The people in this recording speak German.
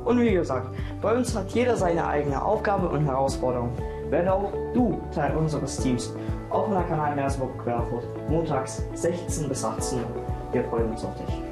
Und wie gesagt, bei uns hat jeder seine eigene Aufgabe und Herausforderung. Werde auch du Teil unseres Teams. Offener Kanal Meersburg Querfurt, montags 16 bis 18 Uhr. Wir freuen uns auf dich.